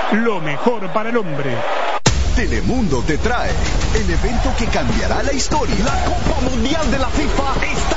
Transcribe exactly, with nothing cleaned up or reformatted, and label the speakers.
Speaker 1: lo mejor para el hombre.
Speaker 2: Telemundo te trae el evento que cambiará la historia.
Speaker 3: La Copa Mundial de la FIFA está